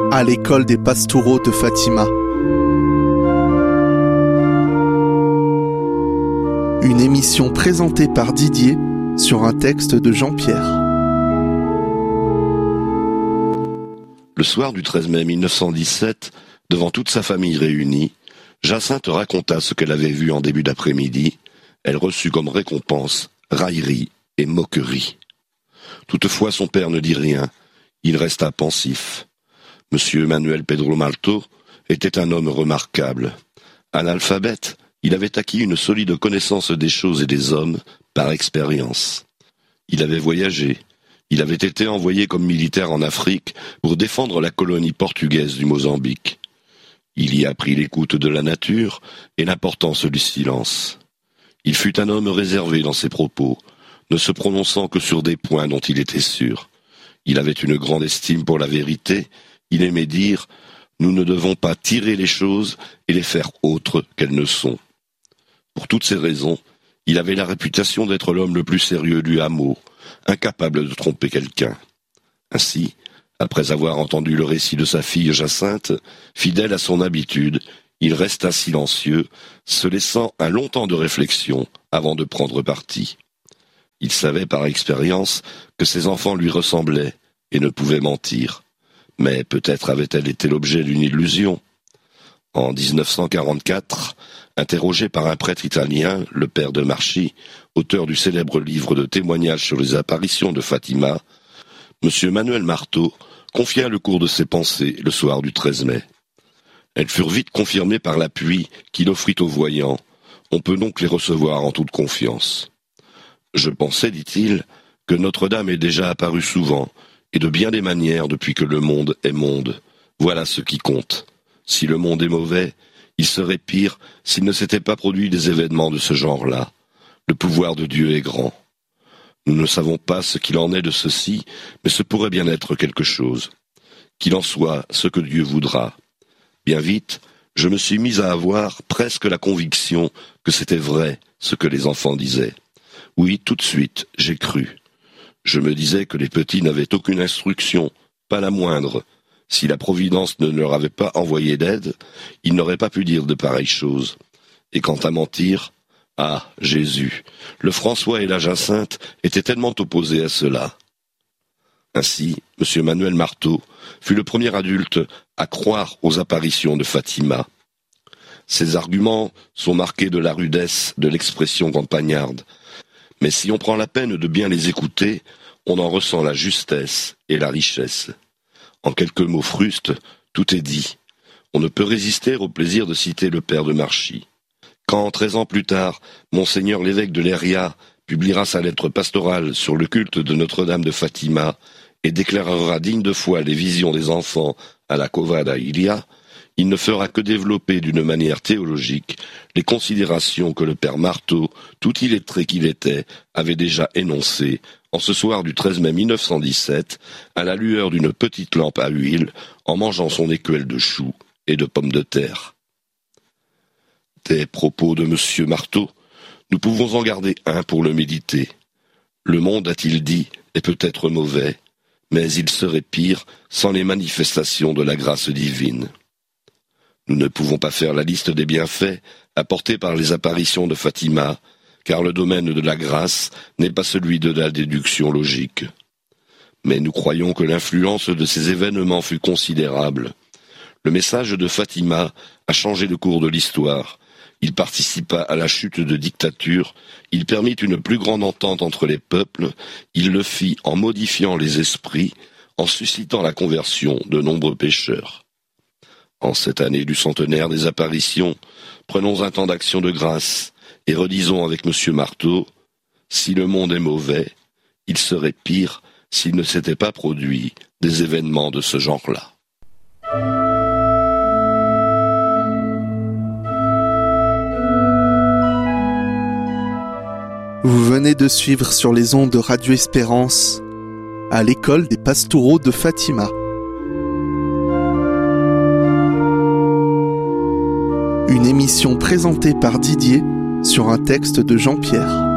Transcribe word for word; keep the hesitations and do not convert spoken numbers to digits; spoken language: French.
à l'école des Pastoureaux de Fatima. Une émission présentée par Didier sur un texte de Jean-Pierre. Le soir du treize mai mille neuf cent dix-sept, devant toute sa famille réunie, Jacinthe raconta ce qu'elle avait vu en début d'après-midi. Elle reçut comme récompense raillerie et moquerie. Toutefois, son père ne dit rien. Il resta pensif. Monsieur Manuel Pedro Marto était un homme remarquable. Analphabète, il avait acquis une solide connaissance des choses et des hommes par expérience. Il avait voyagé. Il avait été envoyé comme militaire en Afrique pour défendre la colonie portugaise du Mozambique. Il y apprit l'écoute de la nature et l'importance du silence. Il fut un homme réservé dans ses propos, ne se prononçant que sur des points dont il était sûr. Il avait une grande estime pour la vérité. Il aimait dire « Nous ne devons pas tirer les choses et les faire autres qu'elles ne sont ». Pour toutes ces raisons, il avait la réputation d'être l'homme le plus sérieux du hameau, incapable de tromper quelqu'un. Ainsi, après avoir entendu le récit de sa fille Jacinthe, fidèle à son habitude, il resta silencieux, se laissant un long temps de réflexion avant de prendre parti. Il savait par expérience que ses enfants lui ressemblaient et ne pouvaient mentir. Mais peut-être avait-elle été l'objet d'une illusion. En dix-neuf cent quarante-quatre, interrogé par un prêtre italien, le père de Marchi, auteur du célèbre livre de témoignages sur les apparitions de Fatima, M. Manuel Marto confia le cours de ses pensées le soir du treize mai. Elles furent vite confirmées par l'appui qu'il offrit aux voyants. On peut donc les recevoir en toute confiance. Je pensais, dit-il, que Notre-Dame est déjà apparue souvent, et de bien des manières depuis que le monde est monde. Voilà ce qui compte. Si le monde est mauvais, il serait pire s'il ne s'était pas produit des événements de ce genre-là. Le pouvoir de Dieu est grand. Nous ne savons pas ce qu'il en est de ceci, mais ce pourrait bien être quelque chose. Qu'il en soit ce que Dieu voudra. Bien vite, je me suis mis à avoir presque la conviction que c'était vrai ce que les enfants disaient. Oui, tout de suite, j'ai cru. Je me disais que les petits n'avaient aucune instruction, pas la moindre. Si la Providence ne leur avait pas envoyé d'aide, ils n'auraient pas pu dire de pareilles choses. Et quant à mentir, ah, Jésus, le François et la Jacinthe étaient tellement opposés à cela. Ainsi, M. Manuel Marto fut le premier adulte à croire aux apparitions de Fatima. Ses arguments sont marqués de la rudesse de l'expression campagnarde, mais si on prend la peine de bien les écouter, on en ressent la justesse et la richesse. En quelques mots frustes, tout est dit. On ne peut résister au plaisir de citer le père de Marchi. Quand, treize ans plus tard, Monseigneur l'évêque de Leiria publiera sa lettre pastorale sur le culte de Notre-Dame de Fatima et déclarera digne de foi les visions des enfants à la Cova da Iria, il ne fera que développer d'une manière théologique les considérations que le père Marto, tout illettré qu'il était, avait déjà énoncées en ce soir du treize mai mille neuf cent dix-sept, à la lueur d'une petite lampe à huile, en mangeant son écuelle de choux et de pommes de terre. Des propos de M. Marto, nous pouvons en garder un pour le méditer. Le monde, a-t-il dit, est peut-être mauvais, mais il serait pire sans les manifestations de la grâce divine. Nous ne pouvons pas faire la liste des bienfaits apportés par les apparitions de Fatima, car le domaine de la grâce n'est pas celui de la déduction logique. Mais nous croyons que l'influence de ces événements fut considérable. Le message de Fatima a changé le cours de l'histoire. Il participa à la chute de dictature, il permit une plus grande entente entre les peuples, il le fit en modifiant les esprits, en suscitant la conversion de nombreux pécheurs. En cette année du centenaire des apparitions, prenons un temps d'action de grâce et redisons avec M. Marto, si le monde est mauvais, il serait pire s'il ne s'était pas produit des événements de ce genre-là. Vous venez de suivre sur les ondes de Radio Espérance à l'école des Pastoureaux de Fatima. Une émission présentée par Didier sur un texte de Jean-Pierre.